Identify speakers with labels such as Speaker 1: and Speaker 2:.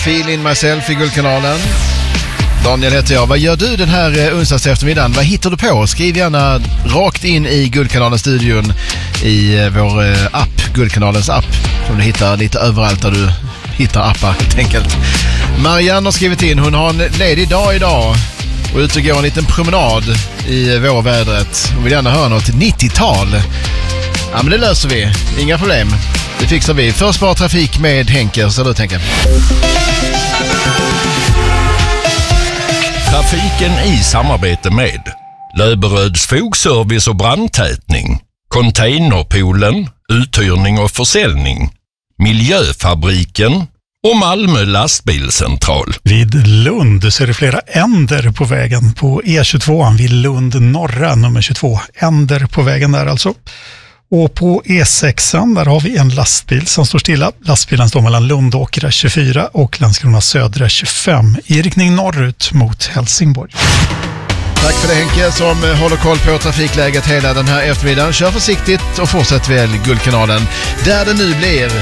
Speaker 1: Feel in myself i Guldkanalen. Daniel heter jag. Vad gör du den här onsdags eftermiddagen? Vad hittar du på? Skriv gärna rakt in i Guldkanalen-studion i vår app, Guldkanalens app, som du hittar lite överallt där du hittar appar helt enkelt. Marianne har skrivit in, hon har en ledig dag idag och ut och går en liten promenad i vårvädret. Hon vill gärna höra något 90-tal. Ja, men det löser vi. Inga problem. Det fixar vi. Först bara trafik med Henke, så du tänker.
Speaker 2: Trafiken i samarbete med Löberöds fogservice och brandtätning, Containerpoolen, uthyrning och försäljning, Miljöfabriken och Malmö lastbilscentral.
Speaker 3: Vid Lund så är det flera änder på vägen på E22 vid Lund norra nummer 22. Änder på vägen där alltså. Och på E6 där har vi en lastbil som står stilla. Lastbilen står mellan Lundåkra 24 och Landskrona södra 25 i riktning norrut mot Helsingborg.
Speaker 1: Tack för det Henke som håller koll på trafikläget hela den här eftermiddagen. Kör försiktigt och fortsätt väl Guldkanalen där det nu blir